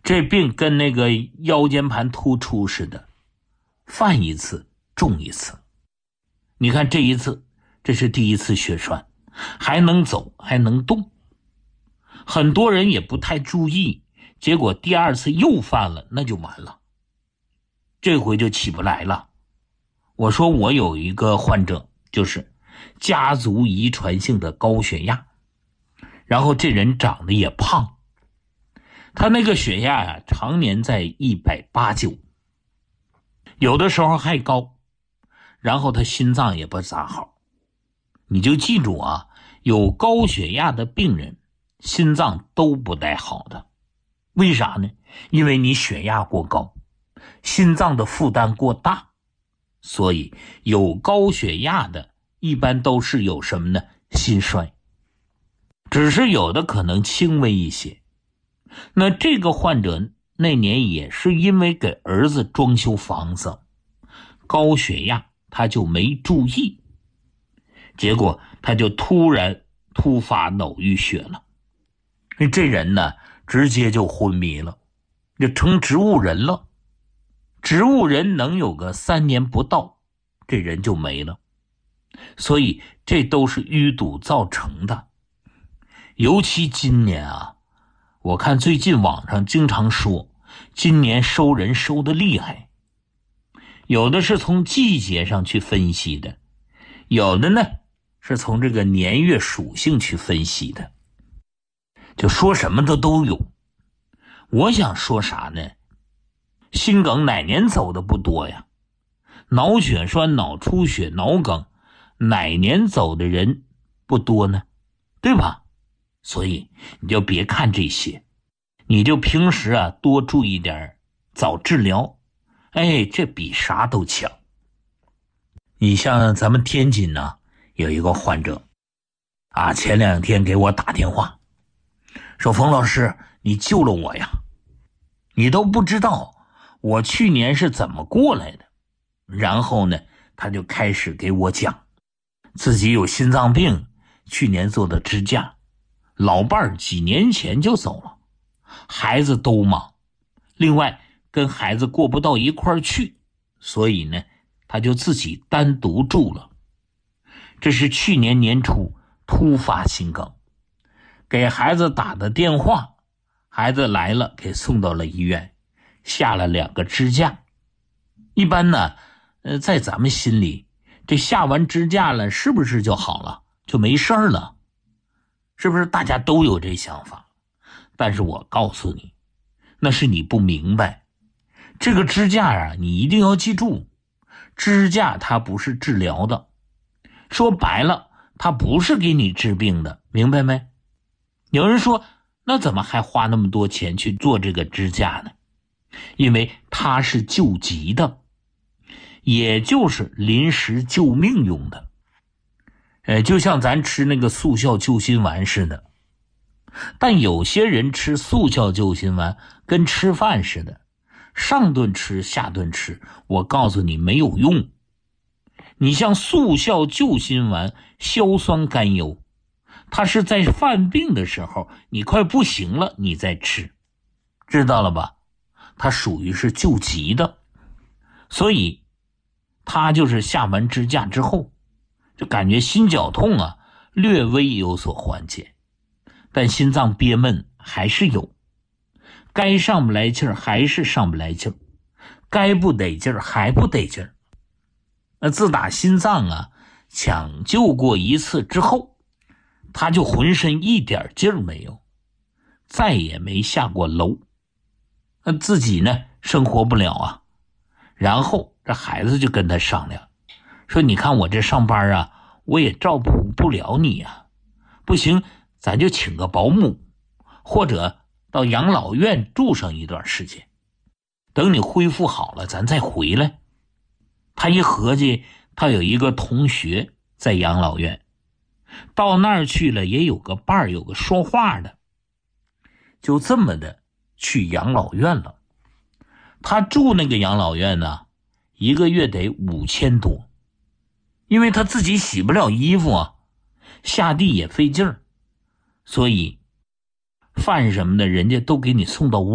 这病跟那个腰间盘突出似的，犯一次重一次。你看这一次，这是第一次血栓，还能走还能动，很多人也不太注意，结果第二次又犯了，那就完了，这回就起不来了。我说我有一个患者，就是家族遗传性的高血压，然后这人长得也胖，他那个血压呀，常年在189，有的时候还高，然后他心脏也不咋好。你就记住啊，有高血压的病人心脏都不带好的。为啥呢？因为你血压过高，心脏的负担过大，所以有高血压的一般都是有什么呢？心衰，只是有的可能轻微一些。那这个患者那年也是因为给儿子装修房子，高血压他就没注意，结果他就突发脑淤血了。这人呢直接就昏迷了，就成植物人了。植物人能有个3年不到，这人就没了。所以这都是淤堵造成的。尤其今年啊，我看最近网上经常说今年收人收得厉害，有的是从季节上去分析的，有的呢是从这个年月属性去分析的，就说什么的都有。我想说啥呢？心梗哪年走的不多呀？脑血栓、脑出血、脑梗哪年走的人不多呢？对吧？所以你就别看这些，你就平时啊多注意点，早治疗，这比啥都强。你像咱们天津呢，有一个患者啊，前2天给我打电话说，冯老师你救了我呀，你都不知道我去年是怎么过来的。然后呢他就开始给我讲自己有心脏病，去年做的支架，老伴儿几年前就走了，孩子都忙，另外跟孩子过不到一块儿去，所以呢他就自己单独住了。这是去年年初突发心梗，给孩子打的电话，孩子来了，给送到了医院，下了2个支架。一般呢在咱们心里，这下完支架了是不是就好了，就没事了？是不是大家都有这想法？但是我告诉你，那是你不明白。这个支架啊，你一定要记住，支架它不是治疗的，说白了它不是给你治病的，明白没？有人说那怎么还花那么多钱去做这个支架呢？因为它是救急的，也就是临时救命用的。就像咱吃那个速效救心丸似的。但有些人吃速效救心丸跟吃饭似的，上顿吃下顿吃，我告诉你没有用。你像速效救心丸硝酸甘油，它是在犯病的时候你快不行了你再吃，知道了吧？它属于是救急的，所以它就是下完支架之后就感觉心绞痛啊略微有所缓解，但心脏憋闷还是有，该上不来气儿还是上不来气儿，该不得劲儿还不得劲儿。那自打心脏啊抢救过一次之后，他就浑身一点劲儿没有，再也没下过楼。自己呢生活不了啊，然后这孩子就跟他商量说，你看我这上班啊我也照顾不了你啊，不行咱就请个保姆，或者到养老院住上一段时间，等你恢复好了咱再回来。他一合计，他有一个同学在养老院，到那儿去了也有个伴儿，有个说话的，就这么的去养老院了。他住那个养老院呢，1个月得5000多，因为他自己洗不了衣服啊，下地也费劲儿，所以饭什么的人家都给你送到屋